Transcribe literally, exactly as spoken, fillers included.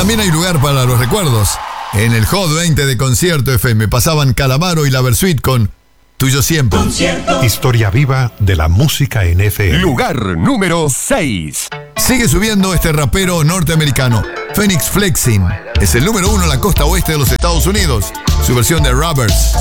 También hay lugar para los recuerdos. En el Hot veinte de Concierto F M pasaban Calamaro y la Versuit con Tuyo Siempre. Concierto. Historia viva de la música en F M. Lugar número seis. Sigue subiendo este rapero norteamericano, Phoenix Flexing. Es el número uno en la costa oeste de los Estados Unidos. Su versión de Robbers.